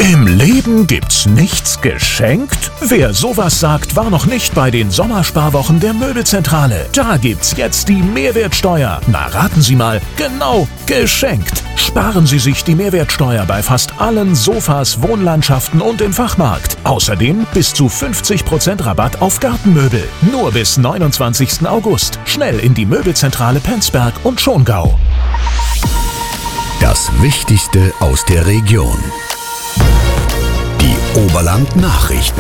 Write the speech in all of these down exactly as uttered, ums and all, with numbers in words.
Im Leben gibt's nichts geschenkt? Wer sowas sagt, war noch nicht bei den Sommersparwochen der Möbelzentrale. Da gibt's jetzt die Mehrwertsteuer. Na, raten Sie mal, genau, geschenkt. Sparen Sie sich die Mehrwertsteuer bei fast allen Sofas, Wohnlandschaften und im Fachmarkt. Außerdem bis zu fünfzig Prozent Rabatt auf Gartenmöbel. Nur bis neunundzwanzigsten August. Schnell in die Möbelzentrale Penzberg und Schongau. Das Wichtigste aus der Region. Die Oberland-Nachrichten.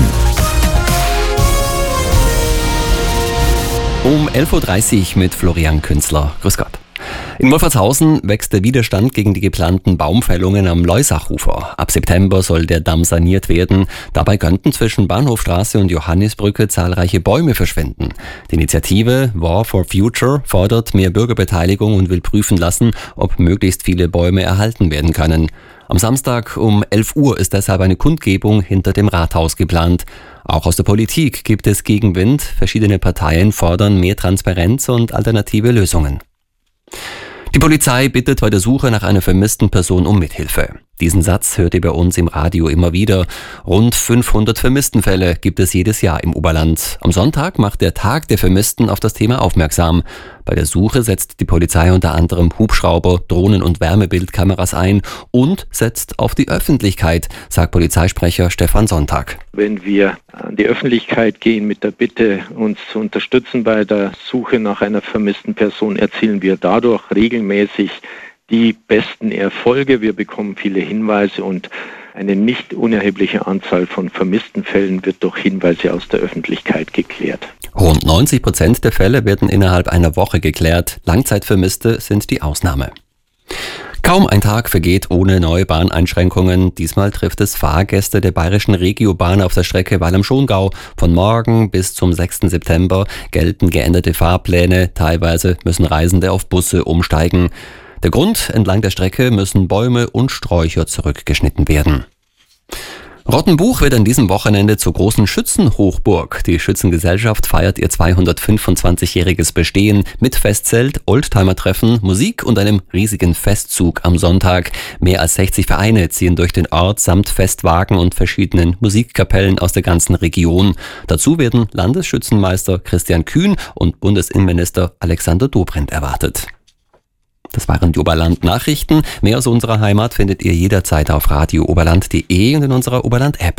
Um elf Uhr dreißig mit Florian Künzler. Grüß Gott. In Wolfertshausen wächst der Widerstand gegen die geplanten Baumfällungen am Leusachufer. Ab September soll der Damm saniert werden. Dabei könnten zwischen Bahnhofstraße und Johannisbrücke zahlreiche Bäume verschwinden. Die Initiative War for Future fordert mehr Bürgerbeteiligung und will prüfen lassen, ob möglichst viele Bäume erhalten werden können. Am Samstag um elf Uhr ist deshalb eine Kundgebung hinter dem Rathaus geplant. Auch aus der Politik gibt es Gegenwind. Verschiedene Parteien fordern mehr Transparenz und alternative Lösungen. Die Polizei bittet bei der Suche nach einer vermissten Person um Mithilfe. Diesen Satz hört ihr bei uns im Radio immer wieder. Rund fünfhundert Vermisstenfälle gibt es jedes Jahr im Oberland. Am Sonntag macht der Tag der Vermissten auf das Thema aufmerksam. Bei der Suche setzt die Polizei unter anderem Hubschrauber, Drohnen- und Wärmebildkameras ein und setzt auf die Öffentlichkeit, sagt Polizeisprecher Stefan Sonntag. Wenn wir an die Öffentlichkeit gehen mit der Bitte, uns zu unterstützen bei der Suche nach einer vermissten Person, erzielen wir dadurch regelmäßig die besten Erfolge. Wir bekommen viele Hinweise und eine nicht unerhebliche Anzahl von vermissten Fällen wird durch Hinweise aus der Öffentlichkeit geklärt. Rund neunzig Prozent der Fälle werden innerhalb einer Woche geklärt. Langzeitvermisste sind die Ausnahme. Kaum ein Tag vergeht ohne neue Bahneinschränkungen. Diesmal trifft es Fahrgäste der bayerischen Regiobahn auf der Strecke Weil am Schongau. Von morgen bis zum sechsten September gelten geänderte Fahrpläne. Teilweise müssen Reisende auf Busse umsteigen. Der Grund: entlang der Strecke müssen Bäume und Sträucher zurückgeschnitten werden. Rottenbuch wird an diesem Wochenende zur großen Schützenhochburg. Die Schützengesellschaft feiert ihr zweihundertfünfundzwanzigjähriges Bestehen mit Festzelt, Oldtimer-Treffen, Musik und einem riesigen Festzug am Sonntag. Mehr als sechzig Vereine ziehen durch den Ort samt Festwagen und verschiedenen Musikkapellen aus der ganzen Region. Dazu werden Landesschützenmeister Christian Kühn und Bundesinnenminister Alexander Dobrindt erwartet. Das waren die Oberland-Nachrichten. Mehr aus unserer Heimat findet ihr jederzeit auf radio oberland punkt de und in unserer Oberland-App.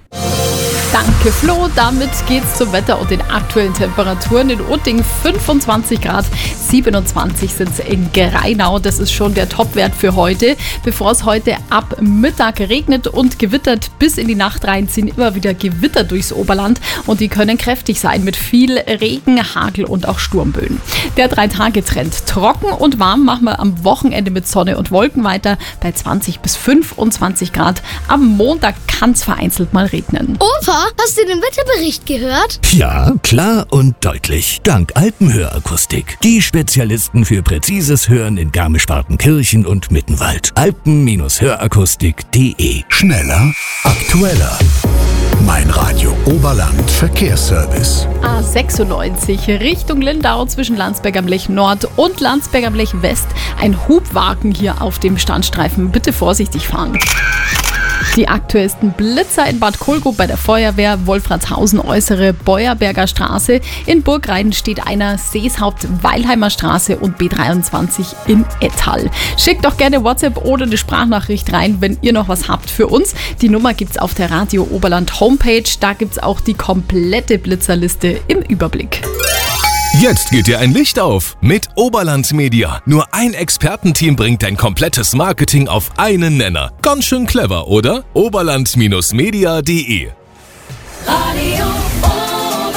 Danke Flo, damit geht's zum Wetter und den aktuellen Temperaturen. In Utting fünfundzwanzig Grad, siebenundzwanzig sind es in Greinau. Das ist schon der Topwert für heute. Bevor es heute ab Mittag regnet und gewittert bis in die Nacht rein, ziehen immer wieder Gewitter durchs Oberland und die können kräftig sein mit viel Regen, Hagel und auch Sturmböen. Der Drei-Tage-Trend trocken und warm machen wir am Wochenende mit Sonne und Wolken weiter bei zwanzig bis fünfundzwanzig Grad. Am Montag kann es vereinzelt mal regnen. Opa, hast du den Wetterbericht gehört? Ja, klar und deutlich. Dank Alpenhörakustik. Die Spezialisten für präzises Hören in Garmisch-Partenkirchen und Mittenwald. alpen Hörakustik punkt de. Schneller, aktueller. Mein Radio Oberland Verkehrsservice. A sechsundneunzig Richtung Lindau zwischen Landsberg am Lech Nord und Landsberg am Lech West. Ein Hubwagen hier auf dem Standstreifen. Bitte vorsichtig fahren. Die aktuellsten Blitzer in Bad Kohlgrub bei der Feuerwehr, Wolfratshausen Äußere, Beuerberger Straße. In Burgreiden steht einer, Seeshaupt, Weilheimer Straße und B dreiundzwanzig in Ettal. Schickt doch gerne WhatsApp oder eine Sprachnachricht rein, wenn ihr noch was habt für uns. Die Nummer gibt's auf der Radio Oberland Homepage. Da gibt's auch die komplette Blitzerliste im Überblick. Jetzt geht dir ein Licht auf mit Oberland Media. Nur ein Expertenteam bringt dein komplettes Marketing auf einen Nenner. Ganz schön clever, oder? oberland Media punkt de. Radio Oberland.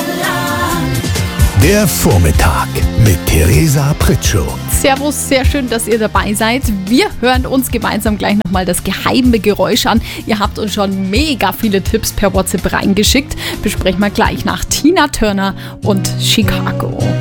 Der Vormittag mit Theresa Pritschow. Servus, sehr schön, dass ihr dabei seid. Wir hören uns gemeinsam gleich nochmal das geheime Geräusch an. Ihr habt uns schon mega viele Tipps per WhatsApp reingeschickt. Besprechen wir gleich nach Tina Turner und Chicago.